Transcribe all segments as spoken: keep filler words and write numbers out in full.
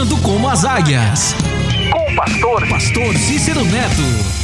voando como as águias. Com o pastor, pastor Cícero Neto.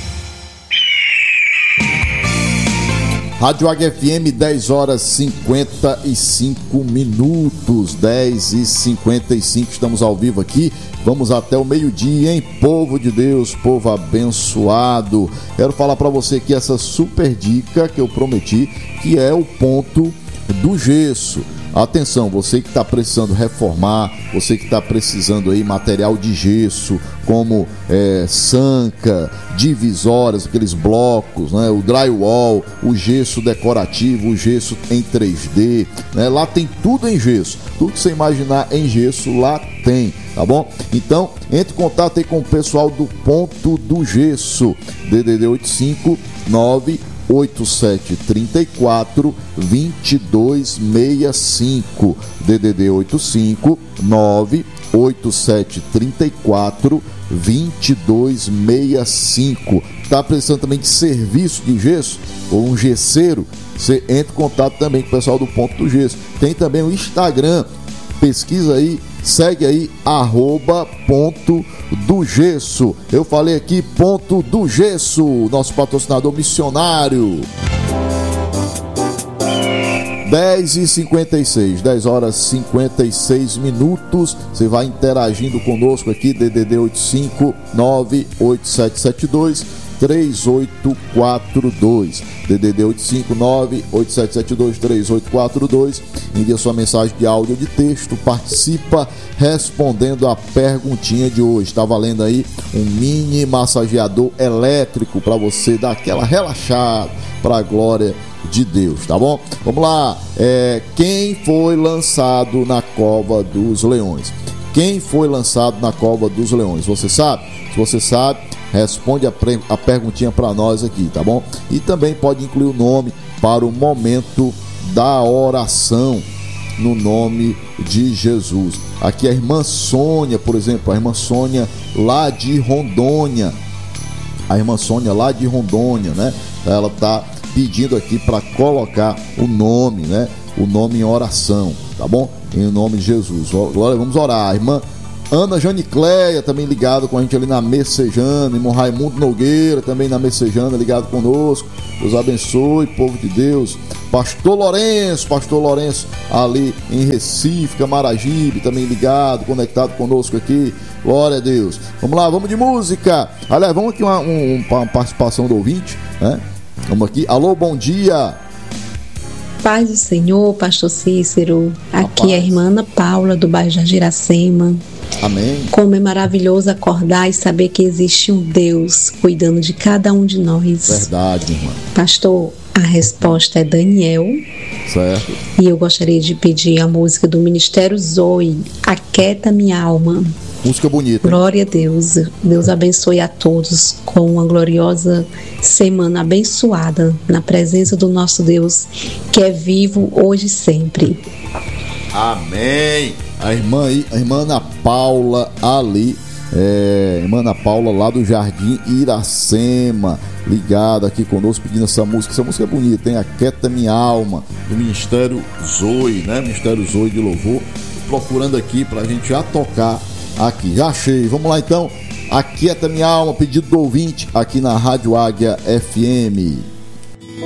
Rádio Águia F M, dez horas cinquenta e cinco minutos, dez e cinquenta e cinco, estamos ao vivo aqui, vamos até o meio-dia, hein, povo de Deus, povo abençoado. Quero falar para você aqui essa super dica que eu prometi, que é o ponto do gesso. Atenção, você que está precisando reformar, você que está precisando aí material de gesso, como é, sanca, divisórias, aqueles blocos, né, o drywall, o gesso decorativo, o gesso em três D, né, lá tem tudo em gesso, tudo que você imaginar em gesso lá tem, tá bom? Então, entre em contato aí com o pessoal do Ponto do Gesso, D D D oito cinco nove oito sete três quatro dois dois seis cinco, D D D oito cinco nove oito sete três quatro dois dois seis cinco. Tá precisando também de serviço de gesso ou um gesseiro? Você entra em contato também com o pessoal do Ponto do Gesso. Tem também o Instagram, pesquisa aí, segue aí, arroba Ponto do Gesso. Eu falei aqui, Ponto do Gesso, nosso patrocinador missionário. dez e cinquenta e seis, dez horas e cinquenta e seis minutos. Você vai interagindo conosco aqui, D D D oito cinco nove oito sete sete dois três oito quatro dois, D D D oito cinco nove oito sete sete dois três oito quatro dois. Envia sua mensagem de áudio ou de texto, participa respondendo a perguntinha de hoje. Está valendo aí um mini massageador elétrico para você dar aquela relaxada, para a glória de Deus, tá bom? Vamos lá, é, quem foi lançado na cova dos leões? Quem foi lançado na cova dos leões? Você sabe? Se você sabe, responde a, pre- a perguntinha para nós aqui, tá bom? E também pode incluir o nome para o momento da oração, no nome de Jesus. Aqui a irmã Sônia, por exemplo, a irmã Sônia lá de Rondônia, a irmã Sônia lá de Rondônia, né? Ela tá pedindo aqui para colocar o nome, né? O nome em oração, tá bom? Em nome de Jesus. Glória, vamos orar. A irmã Ana Janicléia também ligado com a gente ali na Messejana, irmão Raimundo Nogueira também na Messejana ligado conosco. Deus abençoe, povo de Deus. Pastor Lourenço, Pastor Lourenço ali em Recife, Camaragibe, também ligado, conectado conosco aqui. Glória a Deus. Vamos lá, vamos de música. Aliás, vamos aqui uma, um, uma participação do ouvinte, né? Vamos aqui. Alô, bom dia. Paz do Senhor, pastor Cícero. Aqui é a irmã Ana Paula, do bairro Jardim Iracema. Amém. Como é maravilhoso acordar e saber que existe um Deus cuidando de cada um de nós. Verdade, irmã. Pastor, a resposta é Daniel. Certo. E eu gostaria de pedir a música do Ministério Zoe, Aquieta Minha Alma. Música bonita. Glória a Deus. Deus abençoe a todos com uma gloriosa semana abençoada na presença do nosso Deus, que é vivo hoje e sempre. Amém. A irmã aí, a irmã Ana Paula ali, é, irmã Ana Paula lá do Jardim Iracema, ligada aqui conosco, pedindo essa música. Essa música é bonita, hein? Aquieta Minha Alma, do Ministério Zoe, né? Ministério Zoe de Louvor. Procurando aqui pra gente já tocar aqui. Já achei. Vamos lá então. Aquieta Minha Alma, pedido do ouvinte aqui na Rádio Águia F M.